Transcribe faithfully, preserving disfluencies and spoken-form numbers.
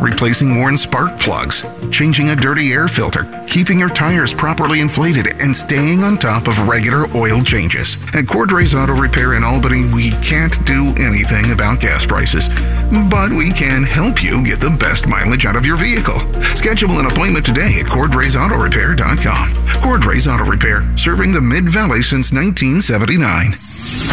replacing worn spark plugs, changing a dirty air filter, keeping your tires properly inflated, and staying on top of regular oil changes. At Cordray's Auto Repair in Albany, we can't do anything about gas prices, but we can help you get the best mileage out of your vehicle. Schedule an appointment today at Cordrays Auto Repair dot com. Cordrays Auto Repair, serving the Mid-Valley since nineteen seventy-nine.